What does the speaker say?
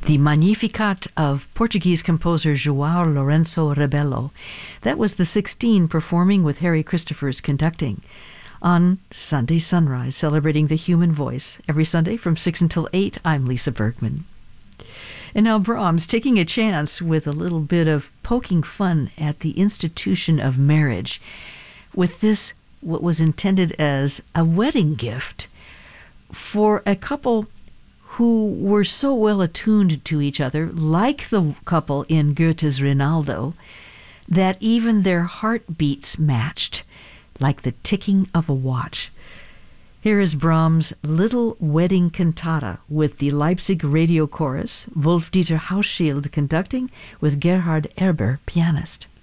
the Magnificat of Portuguese composer João Lourenço Rebelo. That was the 16 performing with Harry Christophers conducting on Sunday Sunrise, celebrating the human voice. Every Sunday from 6 until 8, I'm Lisa Bergman. And now Brahms taking a chance with a little bit of poking fun at the institution of marriage with this, what was intended as a wedding gift for a couple who were so well attuned to each other, like the couple in Goethe's Rinaldo, that even their heartbeats matched, like the ticking of a watch. Here is Brahms' Little Wedding Cantata with the Leipzig Radio Chorus, Wolf-Dieter Hauschild conducting with Gerhard Erber, pianist.